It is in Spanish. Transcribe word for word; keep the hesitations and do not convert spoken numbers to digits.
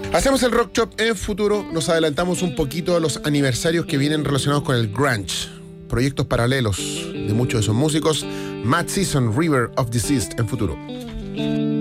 Hacemos el Rock Shop en futuro. Nos adelantamos un poquito a los aniversarios que vienen relacionados con el grunge. Proyectos paralelos de muchos de esos músicos. Mad Season, River of Deceased en futuro.